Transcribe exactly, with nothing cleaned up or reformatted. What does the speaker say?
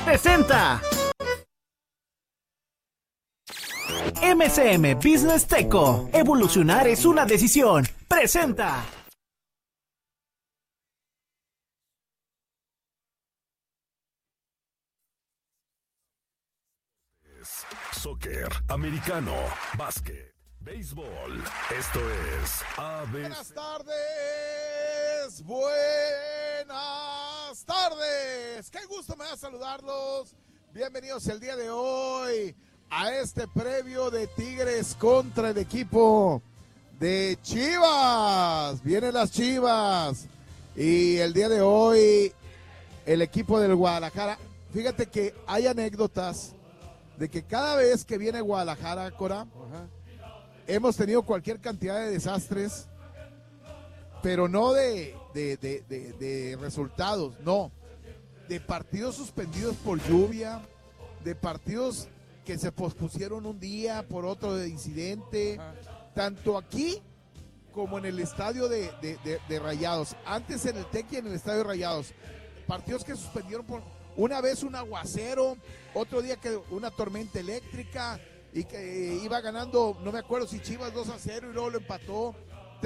presenta M C M Business Teco. Evolucionar es una decisión. Presenta. Soccer, americano, básquet, béisbol. Esto es A B C. Buenas tardes, buenas tardes. Qué gusto me da saludarlos. Bienvenidos el día de hoy a este previo de Tigres contra el equipo de Chivas. Vienen las Chivas y el día de hoy el equipo del Guadalajara. Fíjate que hay anécdotas de que cada vez que viene Guadalajara, Cora, ajá, hemos tenido cualquier cantidad de desastres, pero no de, de, de, de, de resultados, no, de partidos suspendidos por lluvia, de partidos que se pospusieron un día por otro de incidente, ajá, tanto aquí como en el estadio de, de, de, de Rayados, antes en el Tequi y en el estadio de Rayados, partidos que suspendieron por una vez un aguacero, otro día que una tormenta eléctrica y que iba ganando, no me acuerdo si Chivas dos a cero y luego lo empató.